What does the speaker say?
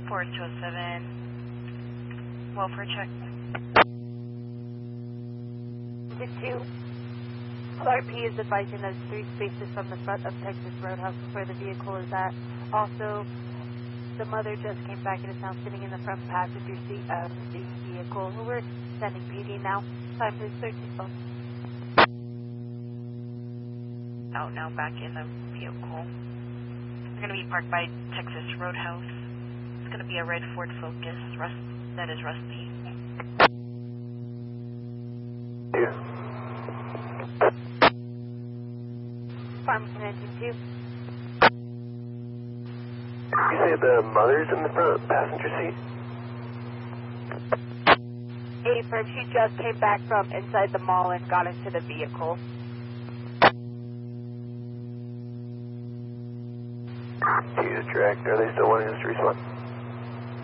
4207, welfare check. The 2. RP is advising us 3 spaces from the front of Texas Roadhouse where the vehicle is at. Also, the mother just came back and is now sitting in the front passenger seat of the vehicle. We're sending PD now. Time is 13. Out now, back in the vehicle. We're going to be parked by Texas Roadhouse. It's going to be a red Ford Focus. That is Rusty. Farmington Engine 2. You say the mother's in the front passenger seat? Affirm, she just came back from inside the mall and got into the vehicle. Jesus, direct. Are they still wanting us to respond?